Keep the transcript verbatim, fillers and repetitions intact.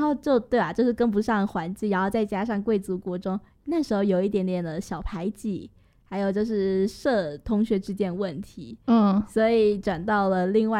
后就对啊，就是跟不上环境，然后再加上贵族国中那时候有一点点的小排挤，还有就是社同学之间问题， 嗯， 所以转到了另外